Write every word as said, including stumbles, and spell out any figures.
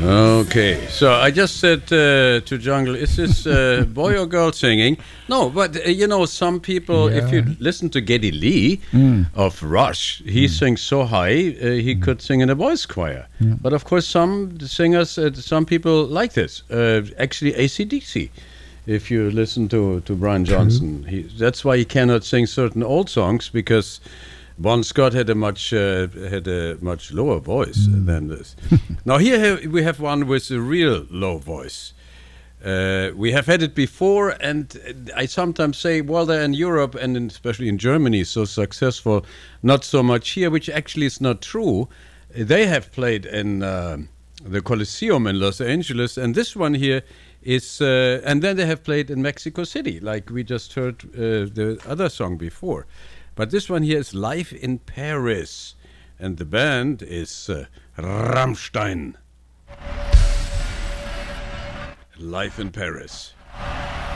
Okay, so I just said uh, to Jungle, is this uh, boy or girl singing? No, but uh, you know, some people, Yeah. if you listen to Geddy Lee Mm. of Rush, he sings so high, uh, he could sing in a boys' choir. Yeah. But of course, some singers, uh, some people like this. Uh, actually, A C D C. If you listen to, to Brian Johnson, he, that's why he cannot sing certain old songs, because Bon Scott had a much uh, had a much lower voice Mm. than this. Now here have, we have one with a real low voice. Uh, we have had it before, and I sometimes say, well, they're in Europe and in, especially in Germany, so successful. Not so much here, which actually is not true. They have played in uh, the Coliseum in Los Angeles, and this one here is, uh, and then they have played in Mexico City, like we just heard uh, the other song before. But this one here is live in Paris, and the band is uh, Rammstein. Live in Paris.